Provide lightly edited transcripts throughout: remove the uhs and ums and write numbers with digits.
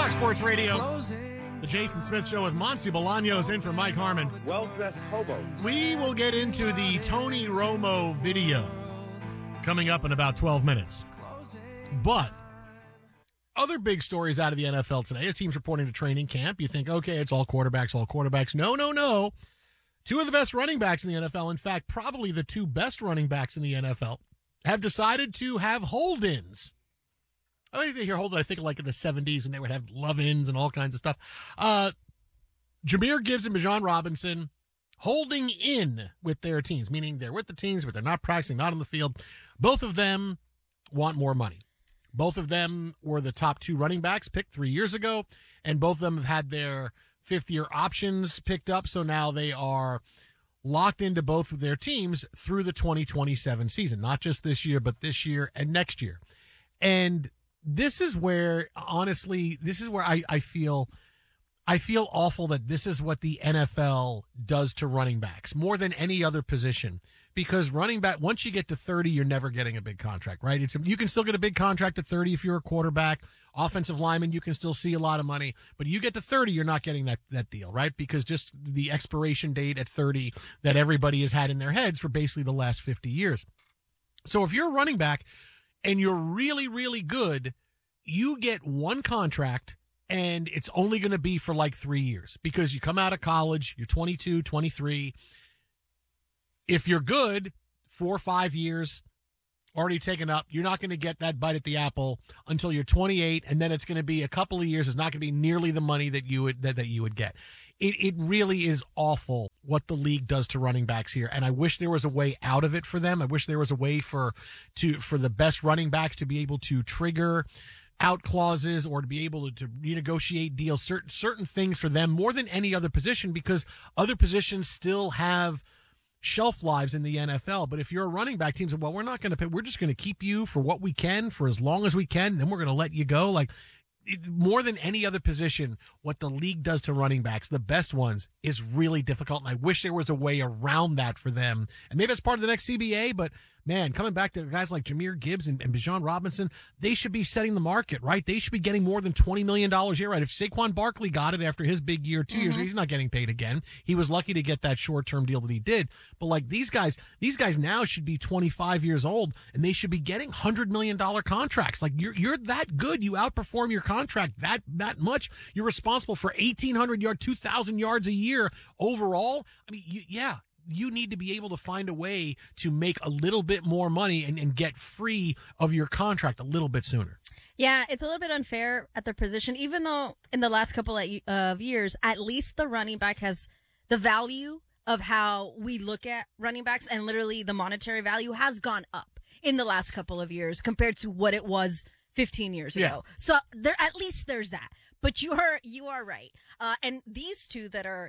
Fox Sports Radio. The Jason Smith Show with Monty Bolaños in for Mike Harmon. Well-dressed hobo. We will get into the Tony Romo video coming up in about 12 minutes. But other big stories out of the NFL today as teams reporting to training camp. You think, okay, it's all quarterbacks. No. Two of the best running backs in the NFL, in fact, probably the two best running backs in the NFL, have decided to have hold-ins. I like to hear hold-in, I think like in the 70s when they would have love-ins and all kinds of stuff. Jahmyr Gibbs and Bijan Robinson holding in with their teams, meaning they're with the teams, but they're not practicing, not on the field. Both of them want more money. Both of them were the top two running backs picked 3 years ago, and both of them have had their fifth-year options picked up, so now they are locked into both of their teams through the 2027 season, not just this year, but this year and next year. And this is where, honestly, I feel awful that this is what the NFL does to running backs more than any other position. Because running back, once you get to 30, you're never getting a big contract, right? You can still get a big contract at 30 if you're a quarterback. Offensive lineman, you can still see a lot of money. But you get to 30, you're not getting that deal, right? Because just the expiration date at 30 that everybody has had in their heads for basically the last 50 years. So if you're a running back and you're really, really good, you get one contract and it's only going to be for like 3 years because you come out of college, you're 22, 23. If you're good, 4 or 5 years already taken up, you're not going to get that bite at the apple until you're 28. And then it's going to be a couple of years. It's not going to be nearly the money that you would get. It really is awful what the league does to running backs here. And I wish there was a way out of it for them. I wish there was a way for the best running backs to be able to trigger out clauses or to be able to renegotiate deals, certain things for them more than any other position, because other positions still have shelf lives in the NFL. But if you're a running back, teams say, well, we're not going to pay. We're just going to keep you for what we can for as long as we can. Then we're going to let you go. Like, more than any other position, what the league does to running backs, the best ones, is really difficult. And I wish there was a way around that for them. And maybe it's part of the next CBA, but man, coming back to guys like Jahmyr Gibbs and Bijan Robinson, they should be setting the market, right? They should be getting more than $20 million a year, right? If Saquon Barkley got it after his big year, 2 years, he's not getting paid again. He was lucky to get that short-term deal that he did. But like these guys now should be 25 years old and they should be getting $100 million contracts. Like you're that good. You outperform your contract that much. You're responsible for 1,800 yards, 2,000 yards a year overall. I mean, you need to be able to find a way to make a little bit more money and get free of your contract a little bit sooner. Yeah, it's a little bit unfair at their position, even though in the last couple of years, at least the running back has the value of how we look at running backs, and literally the monetary value has gone up in the last couple of years compared to what it was 15 years ago. So at least there's that. But you are right. And these two that are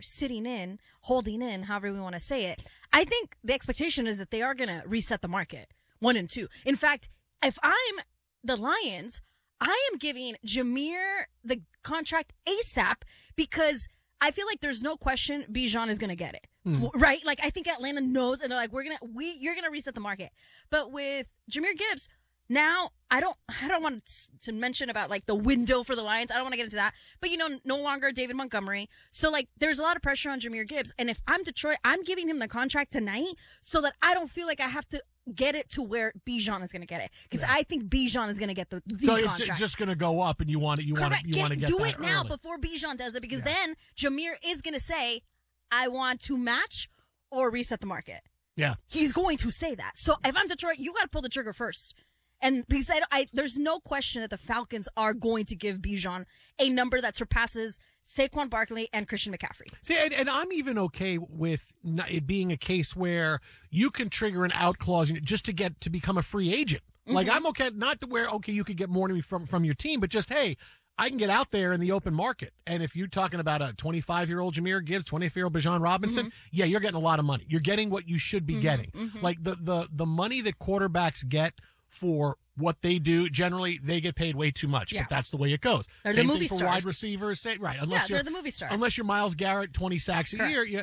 holding in, however we want to say it, I think the expectation is that they are going to reset the market, 1 and 2. In fact, if I'm the Lions, I am giving Jahmyr the contract ASAP because I feel like there's no question Bijan is going to get it. Right? Like, I think Atlanta knows, and they're like, you're going to reset the market. But with Jahmyr Gibbs, now, I don't want to mention about like the window for the Lions. I don't want to get into that. But no longer David Montgomery. So like there's a lot of pressure on Jahmyr Gibbs. And if I'm Detroit, I'm giving him the contract tonight so that I don't feel like I have to get it to where Bijan is going to get it. Because I think Bijan is going to get the contract. It's just going to go up and you want to get do that it now early. Before Bijan does it, because then Jahmyr is going to say, I want to match or reset the market. Yeah. He's going to say that. So if I'm Detroit, you got to pull the trigger first. And because there's no question that the Falcons are going to give Bijan a number that surpasses Saquon Barkley and Christian McCaffrey. See, and I'm even okay with it being a case where you can trigger an out clause just to become a free agent. Like I'm okay, not to where, you could get more from your team, but just, hey, I can get out there in the open market. And if you're talking about a 25-year-old Jahmyr Gibbs, 24-year-old Bijan Robinson, you're getting a lot of money. You're getting what you should be getting. Like the money that quarterbacks get for what they do, generally they get paid way too much, but that's the way it goes. They're Same the movie thing for stars. wide receivers, right? They're the movie star. Unless you're Myles Garrett, 20 sacks a year,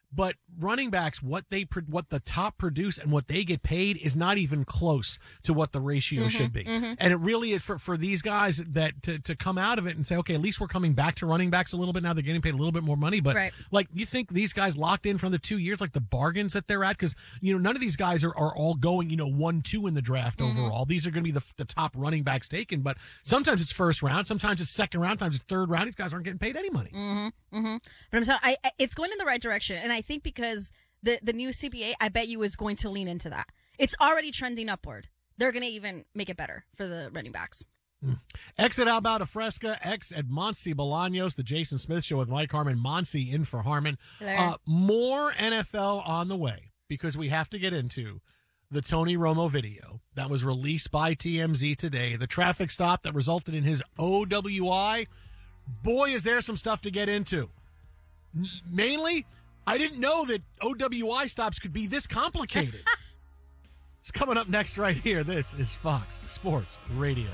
But running backs, what the top produce and what they get paid is not even close to what the ratio should be. And it really is for these guys that to come out of it and say, okay, at least we're coming back to running backs a little bit now. They're getting paid a little bit more money. But like, you think these guys locked in from the 2 years, like the bargains that they're at? Because, none of these guys are all going, 1-2 in the draft overall. These are going to be the top running backs taken. But sometimes it's first round, sometimes it's second round, sometimes it's third round. These guys aren't getting paid any money. But I'm sorry, it's going in the right direction. And I think because the new CBA, I bet you, is going to lean into that. It's already trending upward. They're going to even make it better for the running backs. X at Alberta Fresca, X at Monty Bolaños, the Jason Smith Show with Mike Harmon, Monty in for Harmon. More NFL on the way, because we have to get into the Tony Romo video that was released by TMZ today, the traffic stop that resulted in his OWI. Boy, is there some stuff to get into. Mainly, I didn't know that OWI stops could be this complicated. It's coming up next right here. This is Fox Sports Radio.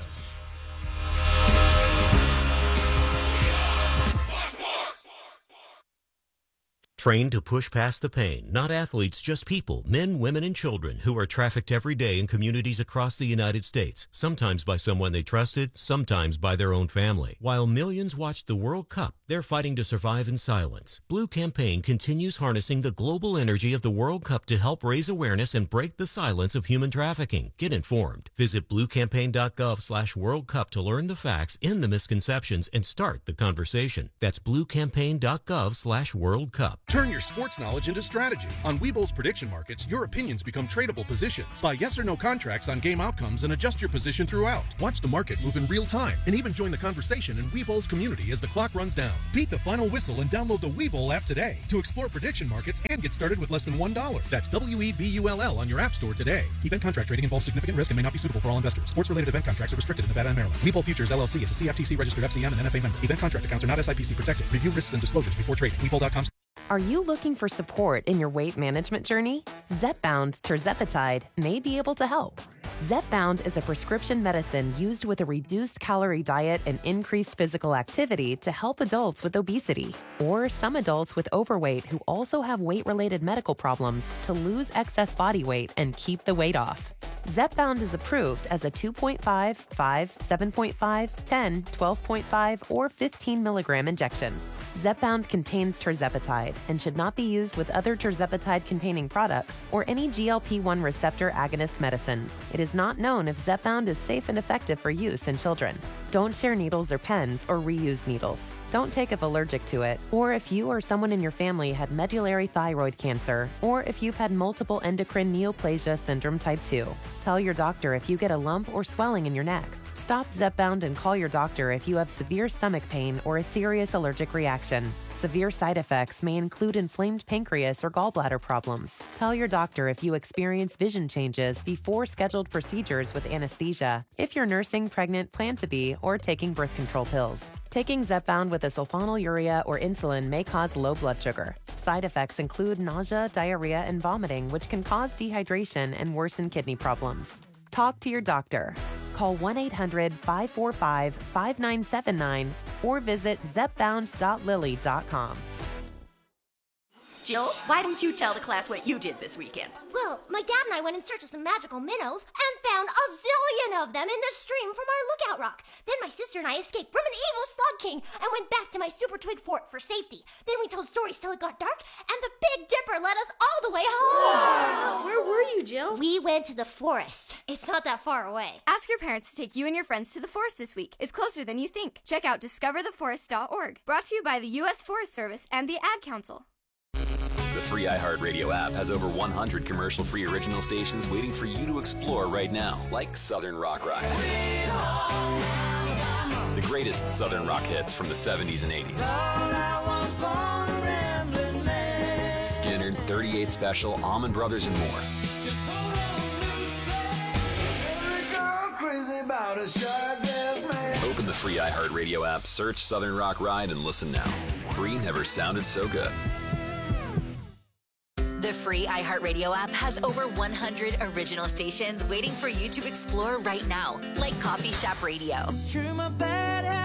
Trained to push past the pain, not athletes, just people, men, women, and children who are trafficked every day in communities across the United States, sometimes by someone they trusted, sometimes by their own family. While millions watched the World Cup, they're fighting to survive in silence. Blue Campaign continues harnessing the global energy of the World Cup to help raise awareness and break the silence of human trafficking. Get informed. Visit bluecampaign.gov/World Cup to learn the facts, end the misconceptions, and start the conversation. That's bluecampaign.gov/World Cup. Turn your sports knowledge into strategy. On Webull's prediction markets, your opinions become tradable positions. Buy yes or no contracts on game outcomes and adjust your position throughout. Watch the market move in real time and even join the conversation in Webull's community as the clock runs down. Beat the final whistle and download the Webull app today to explore prediction markets and get started with less than $1. That's WEBULL on your app store today. Event contract trading involves significant risk and may not be suitable for all investors. Sports-related event contracts are restricted in Nevada and Maryland. Webull Futures LLC is a CFTC registered FCM and NFA member. Event contract accounts are not SIPC protected. Review risks and disclosures before trading. Webull.com. Are you looking for support in your weight management journey? Zepbound Tirzepatide may be able to help. Zepbound is a prescription medicine used with a reduced calorie diet and increased physical activity to help adults with obesity or some adults with overweight who also have weight-related medical problems to lose excess body weight and keep the weight off. Zepbound is approved as a 2.5, 5, 7.5, 10, 12.5, or 15 milligram injection. Zepbound contains tirzepatide and should not be used with other tirzepatide-containing products or any GLP-1 receptor agonist medicines. It is not known if Zepbound is safe and effective for use in children. Don't share needles or pens or reuse needles. Don't take if allergic to it, or if you or someone in your family had medullary thyroid cancer, or if you've had multiple endocrine neoplasia syndrome type 2. Tell your doctor if you get a lump or swelling in your neck. Stop Zepbound and call your doctor if you have severe stomach pain or a serious allergic reaction. Severe side effects may include inflamed pancreas or gallbladder problems. Tell your doctor if you experience vision changes before scheduled procedures with anesthesia, if you're nursing, pregnant, plan to be, or taking birth control pills. Taking Zepbound with a sulfonylurea or insulin may cause low blood sugar. Side effects include nausea, diarrhea, and vomiting, which can cause dehydration and worsen kidney problems. Talk to your doctor. Call 1-800-545-5979 or visit zepbound.lily.com. Jill, why don't you tell the class what you did this weekend? Well, my dad and I went in search of some magical minnows and found a zillion of them in the stream from our lookout rock. Then my sister and I escaped from an evil slug king and went back to my super twig fort for safety. Then we told stories till it got dark, and the Big Dipper led us all the way home. Wow. Where were you, Jill? We went to the forest. It's not that far away. Ask your parents to take you and your friends to the forest this week. It's closer than you think. Check out discovertheforest.org. Brought to you by the U.S. Forest Service and the Ad Council. The free iHeartRadio app has over 100 commercial-free original stations waiting for you to explore right now, like Southern Rock Ride. The greatest Southern rock hits from the 70s and 80s. Skinner, 38 Special, Allman Brothers, and more. Open the free iHeartRadio app, search Southern Rock Ride, and listen now. Free never sounded so good. The free iHeartRadio app has over 100 original stations waiting for you to explore right now, like Coffee Shop Radio,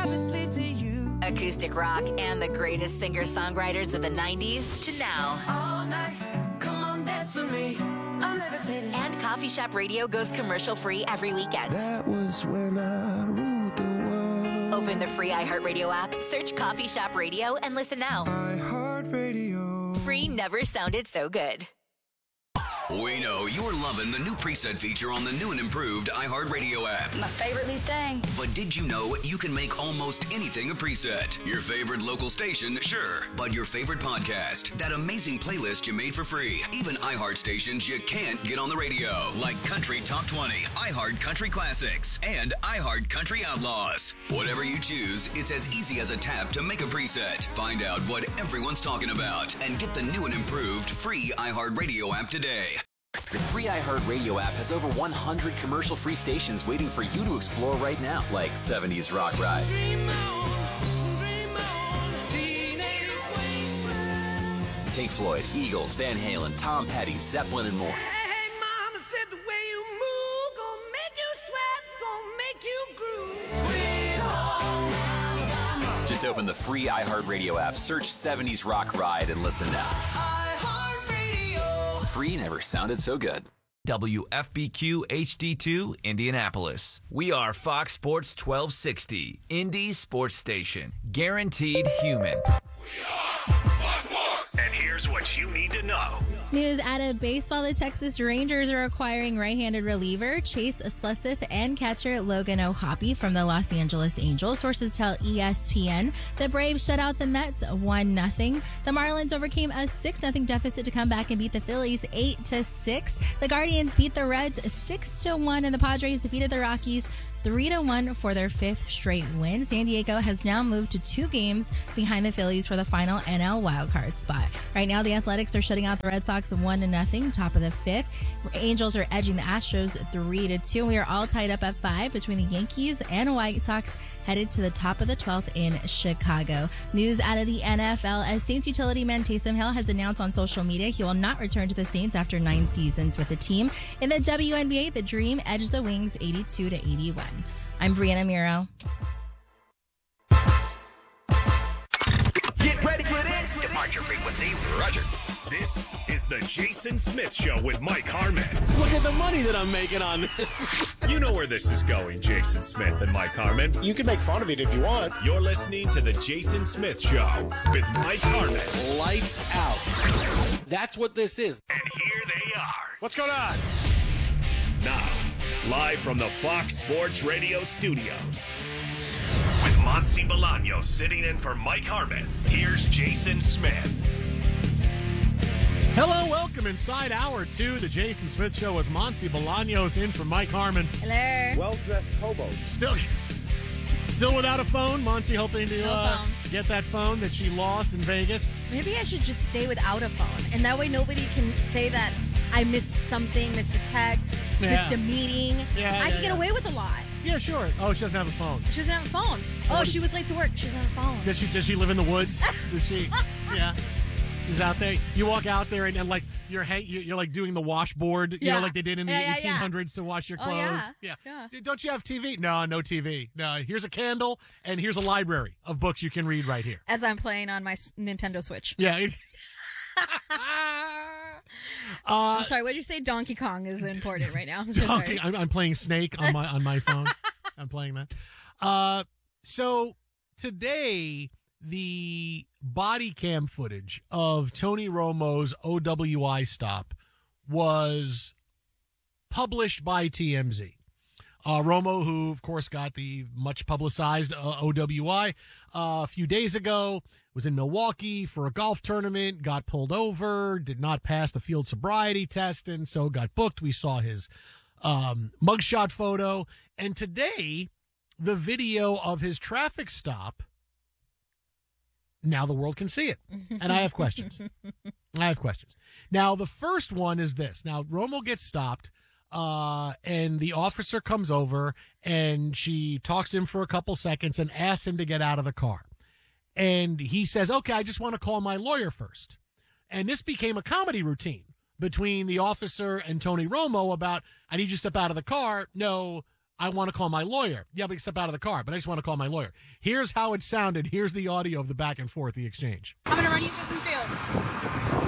acoustic rock, and the greatest singer-songwriters of the 90s to now. And Coffee Shop Radio goes commercial-free every weekend. That was when I ruled the world. Open the free iHeartRadio app, search Coffee Shop Radio, and listen now. iHeartRadio. Free never sounded so good. We know you're loving the new preset feature on the new and improved iHeartRadio app. My favorite new thing. But did you know you can make almost anything a preset? Your favorite local station, sure. But your favorite podcast, that amazing playlist you made for free. Even iHeart stations you can't get on the radio, like Country Top 20, iHeart Country Classics, and iHeart Country Outlaws. Whatever you choose, it's as easy as a tap to make a preset. Find out what everyone's talking about and get the new and improved free iHeartRadio app today. The free iHeartRadio app has over 100 commercial-free stations waiting for you to explore right now, like 70s Rock Ride. Pink Floyd, Eagles, Van Halen, Tom Petty, Zeppelin, and more. Hey, mama said the way you move, gonna make you sweat, gonna make you groove. Sweet home Alabama. Just open the free iHeartRadio app, search 70s Rock Ride, and listen now. Free never sounded so good. WFBQ HD2 Indianapolis. We are Fox Sports 1260, Indy's sports station. Guaranteed human. And here's what you need to know. News out of baseball, the Texas Rangers are acquiring right-handed reliever Chase Sleseth and catcher Logan O'Hoppe from the Los Angeles Angels. Sources tell ESPN the Braves shut out the Mets 1-0. The Marlins overcame a 6-0 deficit to come back and beat the Phillies 8-6. The Guardians beat the Reds 6-1, and the Padres defeated the Rockies 3-1 for their fifth straight win. San Diego has now moved to 2 games behind the Phillies for the final NL wildcard spot. Right now, the Athletics are shutting out the Red Sox 1-0, top of the 5th. Angels are edging the Astros 3-2. We are all tied up at 5 between the Yankees and White Sox, headed to the top of the 12th in Chicago. News out of the NFL as Saints utility man Taysom Hill has announced on social media he will not return to the Saints after 9 seasons with the team. In the WNBA, the Dream edged the Wings 82-81. I'm Brianna Miro. Get ready for this. Depart your frequency, Roger. This is the Jason Smith Show with Mike Harmon. Look at the money that I'm making on this. You know where this is going, Jason Smith and Mike Harmon. You can make fun of it if you want. You're listening to the Jason Smith Show with Mike Harmon. Lights out. That's what this is. And here they are. What's going on? Now, live from the Fox Sports Radio studios. With Monsi Bolaños sitting in for Mike Harmon, here's Jason Smith. Hello, welcome inside hour 2, the Jason Smith Show with Monsi Bolaños in for Mike Harmon. Hello. Well-dressed hobo. Still without a phone. Monsi hoping to get that phone that she lost in Vegas. Maybe I should just stay without a phone, and that way nobody can say that I missed something, missed a text, missed a meeting. I can get away with a lot. Yeah, sure. Oh, she doesn't have a phone. She doesn't have a phone. Oh, she was late to work. She doesn't have a phone. Does she live in the woods? Does she? Yeah. She's out there. You walk out there and like you're like doing the washboard, you know, like they did in the 1800s to wash your clothes. Oh, yeah. Don't you have TV? No TV. No. Here's a candle and here's a library of books you can read right here. As I'm playing on my Nintendo Switch. Yeah. I'm sorry. What did you say? Donkey Kong is important right now. I'm playing Snake on my phone. I'm playing that. So today, the body cam footage of Tony Romo's OWI stop was published by TMZ. Romo, who, of course, got the much publicized OWI a few days ago, was in Milwaukee for a golf tournament, got pulled over, did not pass the field sobriety test, and so got booked. We saw his mugshot photo. And today, the video of his traffic stop, now the world can see it. And I have questions. Now, the first one is this. Now, Romo gets stopped. And the officer comes over and she talks to him for a couple seconds and asks him to get out of the car. And he says, okay, I just want to call my lawyer first. And this became a comedy routine between the officer and Tony Romo about, I need you to step out of the car. No, I want to call my lawyer. Yeah, but you step out of the car, but I just want to call my lawyer. Here's how it sounded. Here's the audio of the back and forth, the exchange. I'm going to run you through some fields.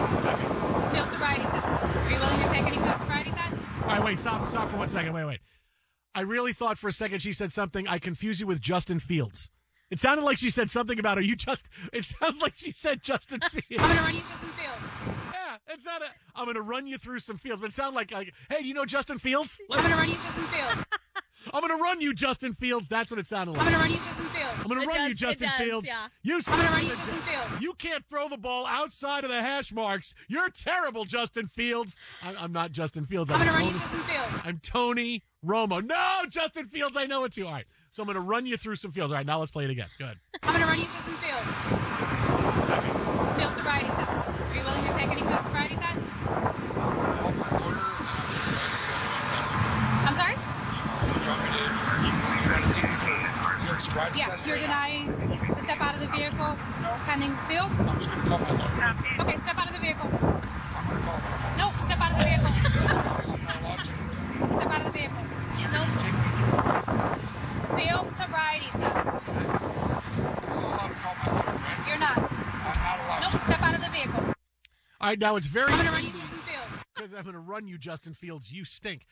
Field sobriety test. Are you willing to take any field sobriety test? All right, wait, stop for 1 second. Wait. I really thought for a second she said something. I confused you with Justin Fields. It sounded like she said something about it sounds like she said Justin Fields. I'm going to run you through some fields. Yeah, it's not I'm going to run you through some fields. But it sounded like, hey, do you know Justin Fields? I'm going to run you through some fields. I'm going to run you, Justin Fields. That's what it sounded like. I'm going to run you through some fields. I'm going to run you, Justin Fields. Yeah. I'm going to run you through some fields. You can't throw the ball outside of the hash marks. You're terrible, Justin Fields. I'm not Justin Fields. I'm going to run you through some fields. I'm Tony Romo. No, Justin Fields, I know it's you. All right, so I'm going to run you through some fields. All right, now let's play it again. Go ahead. I'm going to run you through some fields. Field sobriety test. Are you willing to take any field sobriety test? I'm sorry? Yes, you're denying to step out of the vehicle pending fields? I'm just going to call my lawyer. Okay, step out of the vehicle. Nope, step out of the vehicle. Step out of the vehicle. Nope. Field sobriety test. You're not. Nope, step out of the vehicle. All right, now it's very... I'm going to run you through some fields. Because I'm going to run you, Justin Fields. You stink.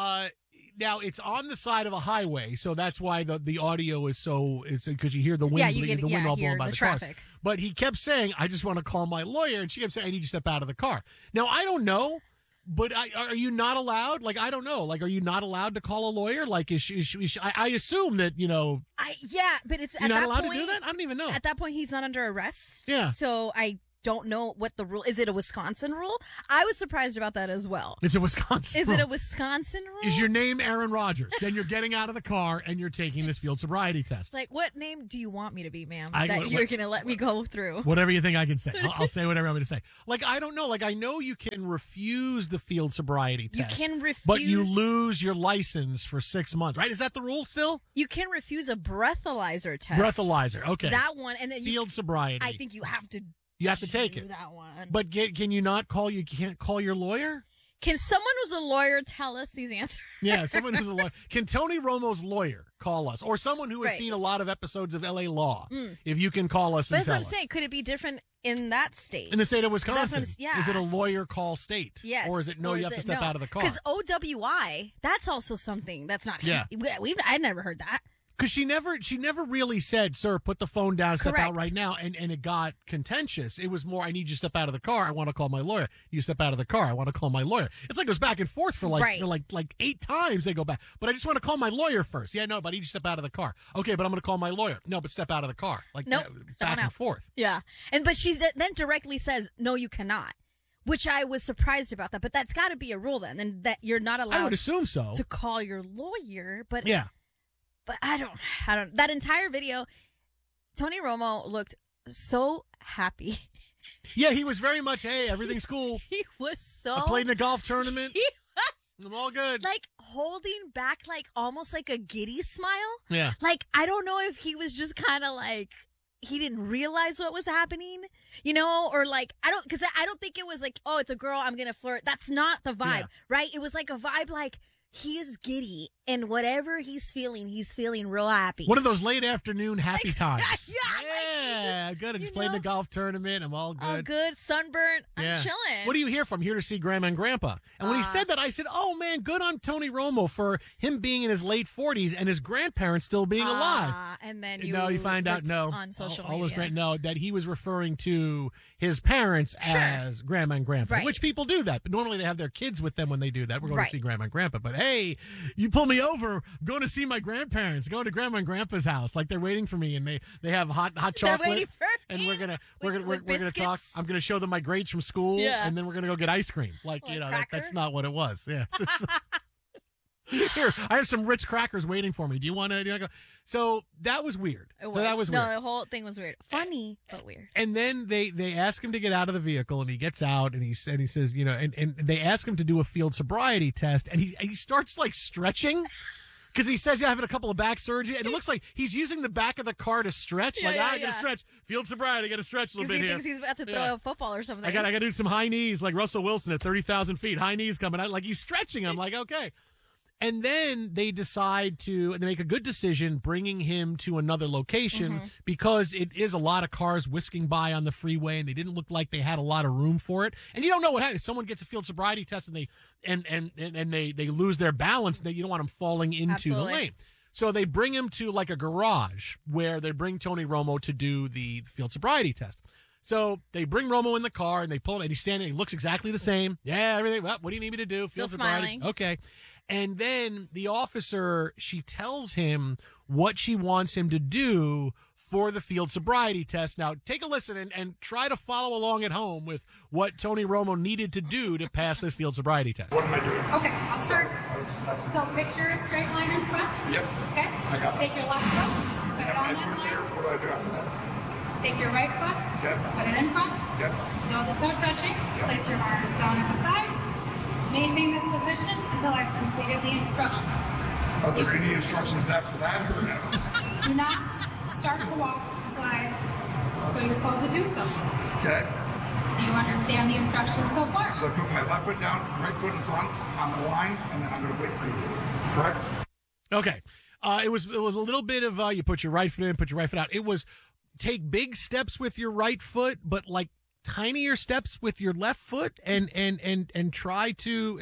Now, it's on the side of a highway, so that's why the audio is so... It's because you hear the wind, all blowing by the traffic. cars. But he kept saying, I just want to call my lawyer, and she kept saying, I need you to step out of the car. Now, I don't know, but are you not allowed? Like, I don't know. Like, are you not allowed to call a lawyer? Like, I assume that, but it's... You're not allowed to do that? I don't even know. At that point, he's not under arrest. Yeah. So I don't know what the rule is. It a Wisconsin rule? I was surprised about that as well. It's a Wisconsin Is rule. it a Wisconsin rule? Is your name Aaron Rodgers? Then you're getting out of the car and you're taking this field sobriety test. It's like, what name do you want me to be, ma'am? You're going to let me go through. Whatever you think I can say. I'll say whatever I'm going to say. Like, I don't know. Like, I know you can refuse the field sobriety test. You can refuse. But you lose your license for 6 months, right? Is that the rule still? You can refuse a breathalyzer test. Breathalyzer, okay. That one. And then field sobriety. I think you have to. You have to take it. That one. But can you not call? You can't call your lawyer? Can someone who's a lawyer tell us these answers? Yeah, someone who's a lawyer. Can Tony Romo's lawyer call us? Or someone who has seen a lot of episodes of L.A. Law, if you can call us and that's tell what I'm us. saying. Could it be different in that state? In the state of Wisconsin? That's what Is it a lawyer call state? Yes. Or is it you have to step out of the car? Because OWI, that's also something that's not... Yeah. I've never heard that. Because she never really said, sir, put the phone down, step Correct. out right now, and it got contentious. It was more, I need you to step out of the car. I want to call my lawyer. You step out of the car. I want to call my lawyer. It's like it goes back and forth for like 8 times they go back. But I just want to call my lawyer first. Yeah, no, but I need you to step out of the car. Okay, but I'm going to call my lawyer. No, but step out of the car. Like nope, back and forth. Yeah. But she then directly says, no, you cannot. Which I was surprised about that. But that's got to be a rule then. And that you're not allowed I would assume so. to call your lawyer. But yeah. But I don't. That entire video, Tony Romo looked so happy. Yeah, he was very much, hey, everything's cool. He was so... I played in a golf tournament. He was... I'm all good. Like, holding back, like, almost like a giddy smile. Yeah. Like, I don't know if he was just kind of like... He didn't realize what was happening, or like, I don't think it was like, oh, it's a girl, I'm going to flirt. That's not the vibe, right? It was like a vibe like, he is giddy, and whatever he's feeling real happy. One of those late afternoon happy times. Yeah, good. I just played in a golf tournament. I'm all good. All good. Sunburnt. I'm chilling. What are you here from? Here to see Grandma and Grandpa. And when he said that, I said, oh, man, good on Tony Romo for him being in his late 40s and his grandparents still being alive. And then you find out, on social media. that he was referring to his parents as Grandma and Grandpa, which people do that. But normally they have their kids with them when they do that. We're going to see Grandma and Grandpa. But hey, you pull me over, I'm going to see my grandparents, going to Grandma and Grandpa's house. Like they're waiting for me, and they have hot chocolate, and we're gonna talk. I'm gonna show them my grades from school, and then we're gonna go get ice cream. Like that's not what it was. Yeah. Here, I have some Ritz crackers waiting for me. Do you want to go? So that was weird. That was weird. No, the whole thing was weird. Funny, but weird. And then they ask him to get out of the vehicle, and he gets out, and he says, and they ask him to do a field sobriety test, and he starts like stretching. Because he says, having a couple of back surgery, and it looks like he's using the back of the car to stretch. I got to stretch. Field sobriety, I got to stretch a little bit here. Because he thinks he's about to throw a football or something. I got to do some high knees, like Russell Wilson at 30,000 feet. High knees coming out. Like, he's stretching. I'm like, okay. And then they decide to, and they make a good decision bringing him to another location because it is a lot of cars whisking by on the freeway, and they didn't look like they had a lot of room for it. And you don't know what happens. Someone gets a field sobriety test and they lose their balance. And you don't want them falling into the lane. So they bring him to like a garage where they bring Tony Romo to do the field sobriety test. So they bring Romo in the car and they pull him, and he's standing. He looks exactly the same. Yeah, everything. Well, what do you need me to do? Still Field sobriety. smiling. Okay. And then the officer, she tells him what she wants him to do for the field sobriety test. Now, take a listen and try to follow along at home with what Tony Romo needed to do to pass this field sobriety test. What am I doing? Okay, I'll start. So picture a straight line in front. Yep. Okay. I got it. Take your left foot, put it on that line. What do I do after that? Take your right foot, put it in front. Feel the toe touching. Place your arms down at the side. Maintain this position until I've completed the instructions. Are there any instructions after that or no? Do not start to walk until you're told to do so. Okay. Do you understand the instructions so far? So I put my left foot down, right foot in front on the line, and then I'm going to wait for you. Correct? Okay. It was a little bit of you put your right foot in, put your right foot out. It was take big steps with your right foot, but like tinier steps with your left foot and try to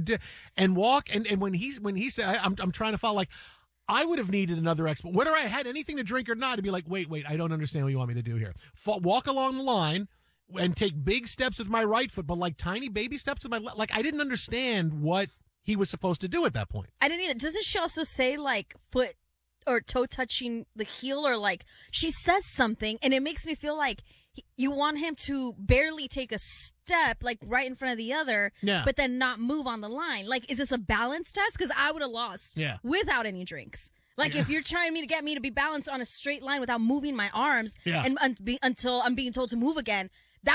and walk and when he said I'm trying to follow, like I would have needed another expert, whether I had anything to drink or not, to be like wait I don't understand what you want me to do here. Walk along the line and take big steps with my right foot, but like tiny baby steps with my left. Like I didn't understand what he was supposed to do at that point. I didn't either. Doesn't she also say like foot or toe touching the heel, or like she says something and it makes me feel like you want him to barely take a step, like right in front of the other, but then not move on the line. Like, is this a balance test? Because I would have lost without any drinks. Like, if you're trying to get me to be balanced on a straight line without moving my arms and until I'm being told to move again,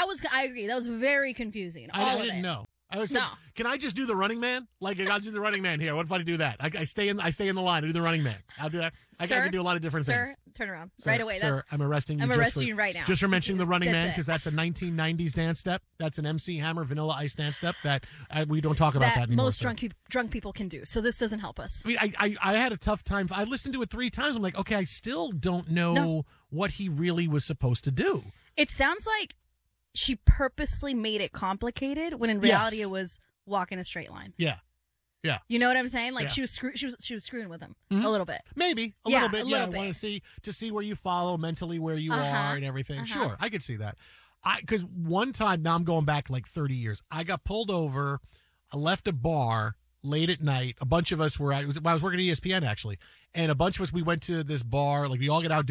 I agree. That was very confusing. I didn't know. I was saying, can I just do the running man? Like, I'll do the running man here. What if I do that? I stay in the line. I do the running man. I'll do that. I can do a lot of different things. Sir, turn around. Right away. Sir, I'm arresting you. I'm arresting you right now. Just for mentioning the running man, because that's a 1990s dance step. That's an MC Hammer Vanilla Ice dance step that we don't talk about that anymore. Most drunk people can do. So this doesn't help us. I mean, I had a tough time. I listened to it 3 times. I'm like, okay, I still don't know what he really was supposed to do. It sounds like she purposely made it complicated when in reality it was walk in a straight line. Yeah. You know what I'm saying? Like she was screwing with him a little bit. Maybe a little bit. I want to see where you follow mentally, where you are and everything. Sure. I could see that. Because one time, now I'm going back like 30 years. I got pulled over. I left a bar late at night. A bunch of us were I was working at ESPN actually. And a bunch of us, we went to this bar. Like we all get out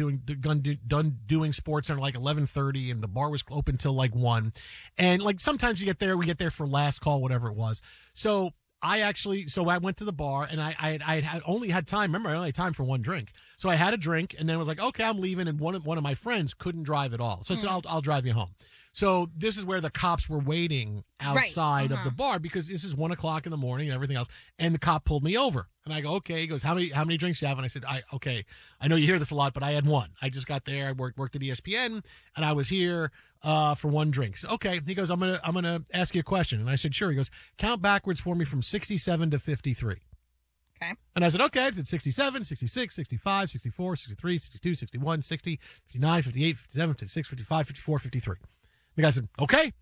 done doing sports at like 11:30, and the bar was open till like 1. And like sometimes we get there for last call, whatever it was. So I went to the bar, and I had only had time. Remember, I only had time for one drink. So I had a drink, and then I was like, okay, I'm leaving. And one of my friends couldn't drive at all, so I said, I'll drive you home. So this is where the cops were waiting outside of the bar, because this is 1:00 in the morning and everything else. And the cop pulled me over, and I go, okay. He goes, how many drinks do you have? And I said, I know you hear this a lot, but I had one. I just got there. I worked at ESPN, and I was here for one drink. So, okay. He goes, I'm gonna ask you a question. And I said, sure. He goes, count backwards for me from 67 to 53. Okay. And I said, okay. I said 67, 66, 65, 64, 63, 62, 61, 60, 59, 58, 57, 56, 55, 54, 53. The guy said, okay,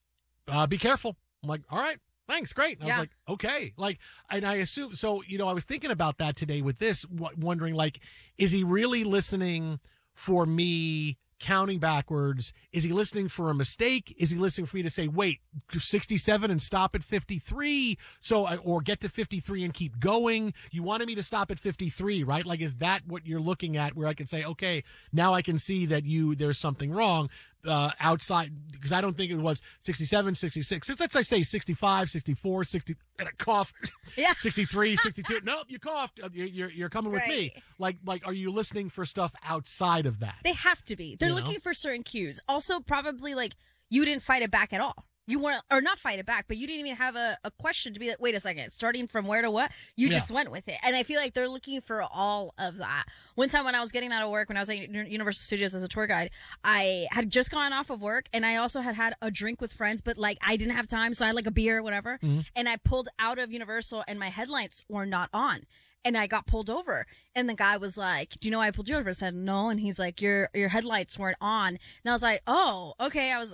be careful. I'm like, all right, thanks, great. And I was like, okay. Like, and I assume, so, I was thinking about that today with this, wondering, like, is he really listening for me counting backwards? Is he listening for a mistake? Is he listening for me to say, wait, 67 and stop at 53? Or get to 53 and keep going? You wanted me to stop at 53, right? Like, is that what you're looking at, where I can say, okay, now I can see that there's something wrong outside, because I don't think it was 67, 66. Let's say 65, 64, 60, and a cough. Yeah. 63, 62. Nope, you coughed. You're coming with me. Like, are you listening for stuff outside of that? They have to be. They're looking for certain cues. Also, probably like you didn't fight it back at all. You want to, or not fight it back, but you didn't even have a question to be like, wait a second, starting from where to what? You just went with it. And I feel like they're looking for all of that. One time when I was getting out of work, when I was at Universal Studios as a tour guide, I had just gone off of work and I also had a drink with friends, but like I didn't have time. So I had like a beer or whatever. Mm-hmm. And I pulled out of Universal and my headlights were not on. And I got pulled over. And the guy was like, do you know why I pulled you over? I said, no. And he's like, your headlights weren't on. And I was like, oh, okay. I was,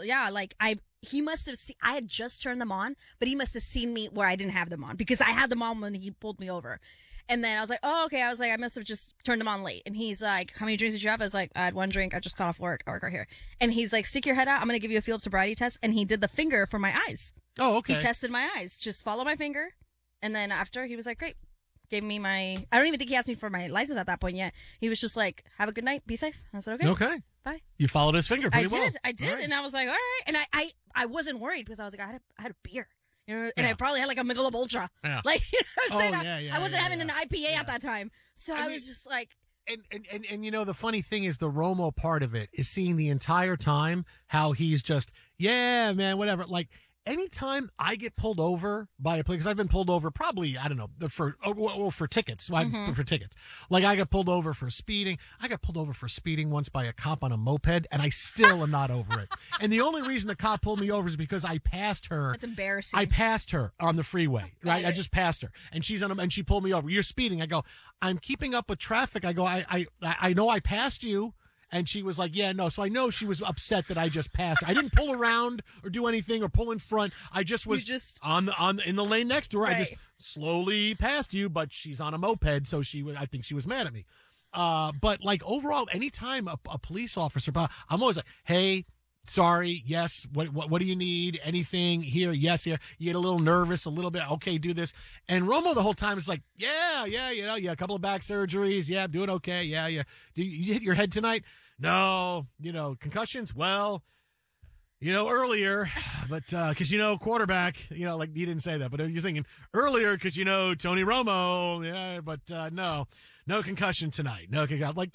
he must have seen, I had just turned them on, but he must have seen me where I didn't have them on because I had them on when he pulled me over. And then I was like, oh, okay. I was like, I must have just turned them on late. And he's like, how many drinks did you have? I was like, I had one drink. I just got off work. I work right here. And he's like, stick your head out. I'm going to give you a field sobriety test. And he did the finger for my eyes. Oh, okay. He tested my eyes. Just follow my finger. And then after, he was like, great. Gave me I don't even think he asked me for my license at that point yet. He was just like, have a good night. Be safe. I said, okay. Okay. Bye. You followed his finger pretty well. I did. Right. And I was like, all right. And I wasn't worried because I was like, I had a beer. You know, and I probably had like a Michelob Ultra. Yeah. Like, you know what I'm saying? I wasn't having an IPA at that time. So I was just like. And you know, the funny thing is the Romo part of it is seeing the entire time how he's just, yeah, man, whatever. Like, anytime I get pulled over by a police, because I've been pulled over probably, I don't know, for tickets. Mm-hmm. For tickets. Like I got pulled over for speeding. I got pulled over for speeding once by a cop on a moped, and I still am not over it. And the only reason the cop pulled me over is because I passed her. That's embarrassing. I passed her on the freeway, right? I just passed her, and and she pulled me over. You're speeding. I go, I'm keeping up with traffic. I go, I know I passed you. And she was like, yeah, no. So I know she was upset that I just passed her. I didn't pull around or do anything or pull in front. I just was in the lane next to her. Right. I just slowly passed you, but she's on a moped, so I think she was mad at me. But like overall, anytime a police officer, I'm always like, hey, sorry, yes, what do you need? Anything here? Yes, here. You get a little nervous, a little bit. Okay, do this. And Romo the whole time is like, yeah, a couple of back surgeries. Yeah, I'm doing okay. Yeah. Do you hit your head tonight? No, concussions. Well, earlier, but because quarterback, like he didn't say that, but you're thinking earlier because Tony Romo. Yeah, but no concussion tonight. No concussion. Like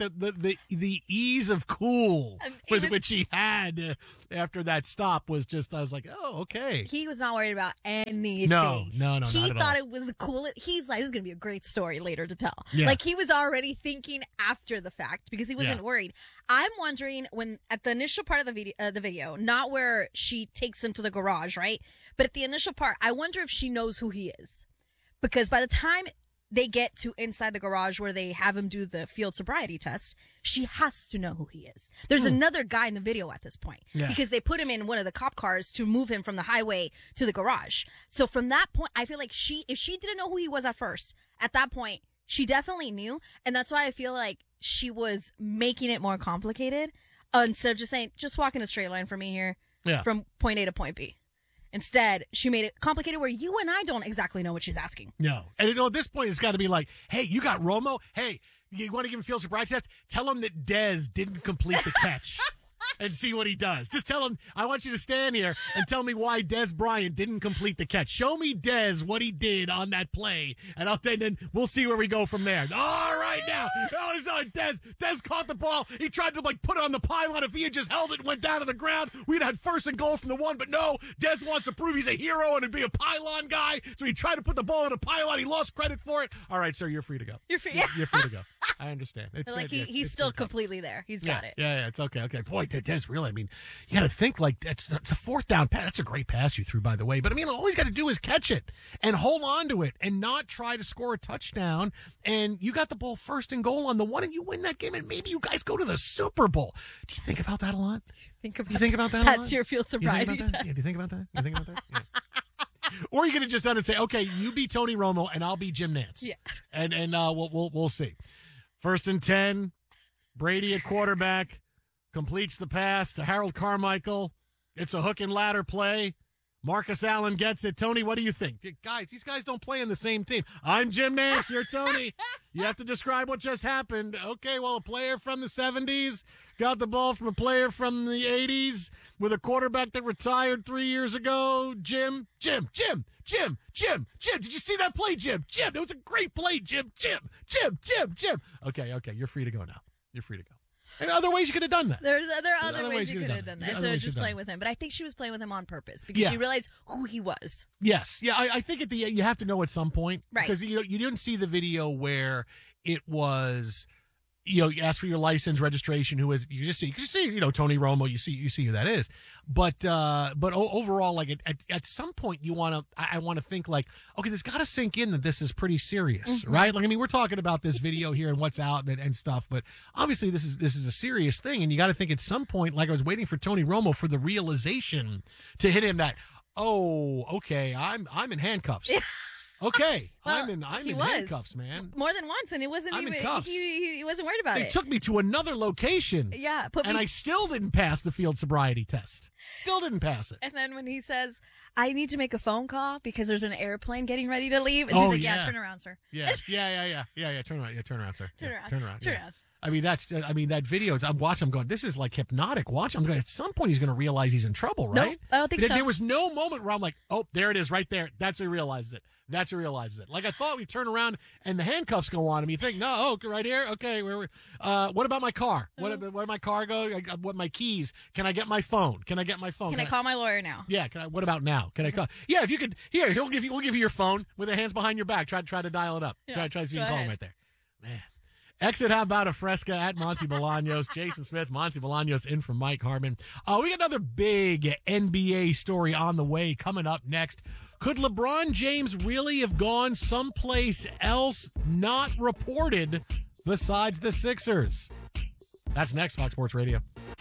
the ease of cool with which he had after that stop was just, I was like, oh, okay. He was not worried about anything. No, he not at all. thought it was cool. He's like, this is going to be a great story later to tell. Yeah. Like he was already thinking after the fact because he wasn't worried. I'm wondering when at the initial part of the video, not where she takes him to the garage, right? But at the initial part, I wonder if she knows who he is. Because by the time they get to inside the garage where they have him do the field sobriety test, she has to know who he is. There's another guy in the video at this point because they put him in one of the cop cars to move him from the highway to the garage. So from that point, I feel like if she didn't know who he was at first, at that point, she definitely knew. And that's why I feel like she was making it more complicated instead of just saying, just walk in a straight line for me here from point A to point B. Instead, she made it complicated where you and I don't exactly know what she's asking. No. And at this point, it's got to be like, hey, you got Romo? Hey, you want to give him a field sobriety test? Tell him that Dez didn't complete the catch. And see what he does. Just tell him, I want you to stand here and tell me why Dez Bryant didn't complete the catch. Show me Dez what he did on that play, and then we'll see where we go from there. All right, now. Oh, it's on Dez. Dez caught the ball. He tried to, put it on the pylon. If he had just held it and went down to the ground, we'd had first and goal from the one. But no, Dez wants to prove he's a hero and to be a pylon guy, so he tried to put the ball in a pylon. He lost credit for it. All right, sir, you're free to go. You're free to go. I understand. It's like he's still completely there. He's got it. Yeah, it's okay. Boy, Dez really, you got to think it's a fourth down pass. That's a great pass you threw, by the way. But, all he's got to do is catch it and hold on to it and not try to score a touchdown. And you got the ball first and goal on the one, and you win that game, and maybe you guys go to the Super Bowl. Do you think about that a lot? You think about that a lot? That's your field sobriety test. Yeah, do you think about that? Yeah. Or are you going to just down and say, okay, you be Tony Romo, and I'll be Jim Nantz. Yeah. And we'll see. 1st and 10, Brady at quarterback. Completes the pass to Harold Carmichael. It's a hook and ladder play. Marcus Allen gets it. Tony, what do you think? Guys, these guys don't play in the same team. I'm Jim Nantz. You're Tony. You have to describe what just happened. Okay, well, a player from the 70s got the ball from a player from the 80s with a quarterback that retired 3 years ago. Jim. Did you see that play, Jim? It was a great play, Jim. Okay, you're free to go now. And other ways you could have done that. There are other ways you could have done that instead of just playing with him. But I think she was playing with him on purpose because she realized who he was. Yes. Yeah, I think you have to know at some point. Right. Because you didn't see the video where it was, you ask for your license, registration, you can see, Tony Romo, you see who that is. But overall, like at some point I want to think like, okay, there's got to sink in that this is pretty serious, right? Like, I mean, we're talking about this video here and what's out and stuff, but obviously this is a serious thing. And you got to think at some point, like I was waiting for Tony Romo for the realization to hit him that, oh, okay, I'm in handcuffs. Okay, well, I'm in handcuffs, man. More than once, and it wasn't I'm even in cuffs. He wasn't worried about it. It took me to another location. Yeah, I still didn't pass the field sobriety test. Still didn't pass it. And then when he says, "I need to make a phone call because there's an airplane getting ready to leave," and she's like, "Yeah, turn around, sir." Yeah, turn around. Yeah, turn around, sir. Turn around. I mean, that video. I'm watching. I'm going, this is like hypnotic. Watch. I'm going. At some point, he's going to realize he's in trouble, right? No, I don't think so. There was no moment where I'm like, oh, there it is, right there. That's where he realizes it. Like I thought, we turn around and the handcuffs go on him. You think, no, right here. Okay, what about my car? What did my car go? What my keys? Can I get my phone? Can I call my lawyer now? Yeah. What about now? Can I call? Yeah, if you could. Here, we'll give you your phone with your hands behind your back. Try to dial it up. Yeah, try to see if you can call him right there. Man. Exit How About a Fresca at Monty Bolaños. Jason Smith, Monty Bolaños in for Mike Harmon. We got another big NBA story on the way coming up next. Could LeBron James really have gone someplace else not reported besides the Sixers? That's next, Fox Sports Radio.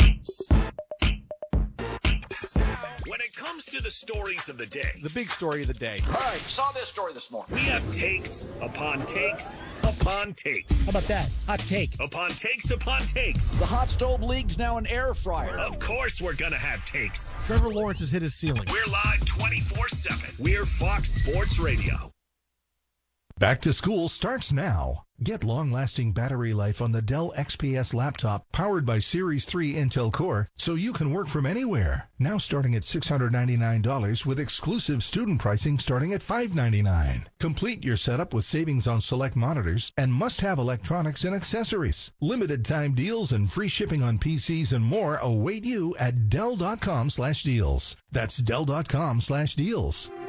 When it comes to the stories of the day, The big story of the day. All right, saw this story this morning. we have takes upon takes upon takes. How about that? Hot take. Upon takes. The hot stove league's now an air fryer. Of course we're going to have takes. Trevor Lawrence has hit his ceiling. We're live 24/7. We're Fox Sports Radio. Back to school starts now. Get long-lasting battery life on the Dell XPS laptop powered by Series 3 Intel Core so you can work from anywhere. Now starting at $699 with exclusive student pricing starting at $599. Complete your setup with savings on select monitors and must-have electronics and accessories. Limited time deals and free shipping on PCs and more await you at Dell.com/deals. That's Dell.com/deals.